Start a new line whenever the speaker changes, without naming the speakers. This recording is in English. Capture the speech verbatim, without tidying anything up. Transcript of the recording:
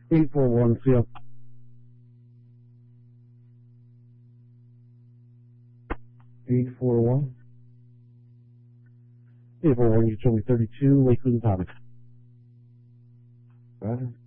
eight four one, see ya.
eight four one.
eight four one, you told me thirty-two, Lakewood Atomic.
Roger.